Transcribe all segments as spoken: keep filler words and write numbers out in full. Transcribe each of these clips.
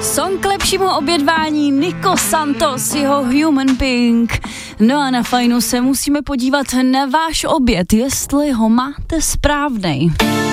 Song k lepšímu obědvání Nico Santos, jeho Human Pink. No a na Fajnu se musíme podívat na váš oběd, jestli ho máte správnej.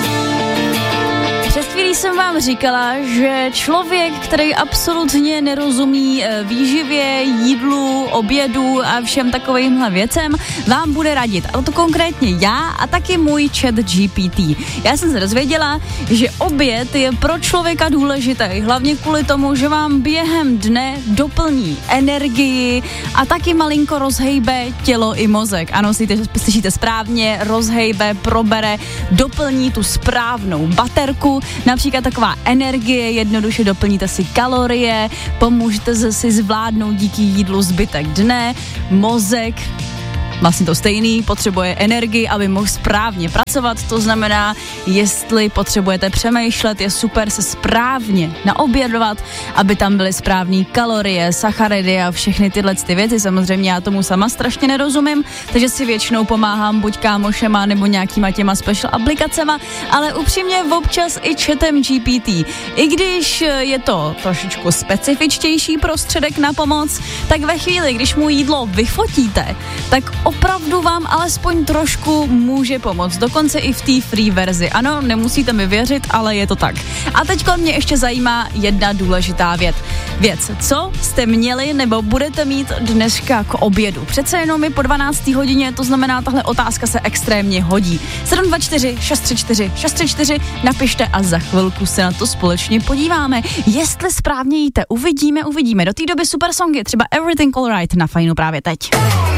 Před chvílí jsem vám říkala, že člověk, který absolutně nerozumí výživě, jídlu, obědu a všem takovýmhle věcem, vám bude radit. A to konkrétně já a taky můj chat G P T. Já jsem se dozvěděla, že oběd je pro člověka důležitý, hlavně kvůli tomu, že vám během dne doplní energii a taky malinko rozhejbe tělo i mozek. Ano, slyšíte správně, rozhejbe, probere, doplní tu správnou baterku. Například taková energie, jednoduše doplníte si kalorie, pomůžete si zvládnout díky jídlu zbytek dne, mozek, vlastně to stejný, potřebuje energii, aby mohl správně pracovat, to znamená, jestli potřebujete přemýšlet, je super se správně naobědovat, aby tam byly správné kalorie, sacharidy a všechny tyhle ty věci, samozřejmě já tomu sama strašně nerozumím, takže si většinou pomáhám buď kámošema nebo nějakýma těma special aplikacema, ale upřímně občas i chatem G P T. I když je to trošičku specifičtější prostředek na pomoc, tak ve chvíli, když mu jídlo vyfotíte, tak opravdu vám alespoň trošku může pomoct, dokonce i v té free verzi. Ano, nemusíte mi věřit, ale je to tak. A teďko mě ještě zajímá jedna důležitá věc. Věc, co jste měli nebo budete mít dneska k obědu? Přece jenom mi po dvanácté hodině, to znamená, tahle otázka se extrémně hodí. sedm dva čtyři šest tři čtyři šest tři čtyři napište a za chvilku se na to společně podíváme. Jestli správně jíte, uvidíme, uvidíme. Do té doby super songy, třeba Everything Alright na Fajnu právě teď.